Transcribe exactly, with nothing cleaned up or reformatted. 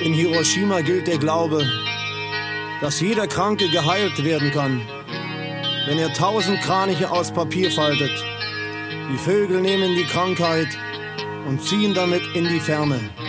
In Hiroshima gilt der Glaube, dass jeder Kranke geheilt werden kann, wenn er tausend Kraniche aus Papier faltet. Die Vögel nehmen die Krankheit und ziehen damit in die Ferne.